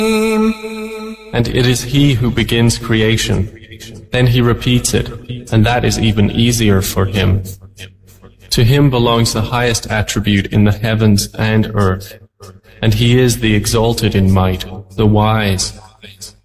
And it is He who begins creation. Then He repeats it, and that is even easier for Him. To Him belongs the highest attribute in the heavens and earth, and He is the exalted in might, the wise.